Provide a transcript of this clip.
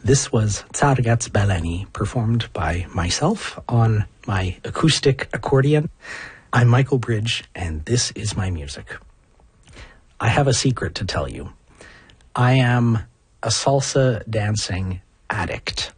This was Tsargats Baleni, performed by myself on my acoustic accordion. I'm Michael Bridge, and this is my music. I have a secret to tell you. I am a salsa dancing addict.